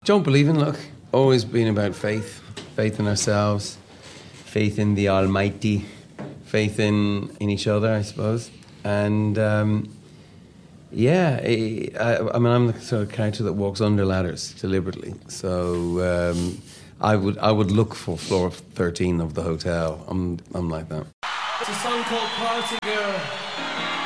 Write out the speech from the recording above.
Don't believe in luck. Always been about faith. Faith in ourselves. Faith in the Almighty. Faith in each other, I suppose. And, I mean, I'm the sort of character that walks under ladders deliberately. So I would look for floor 13 of the hotel. I'm like that. It's a song called Party Girl.